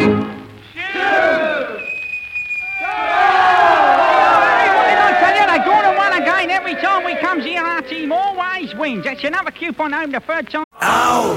Every time we comes here, our team always wins. That's another coupon home the third time. Ow!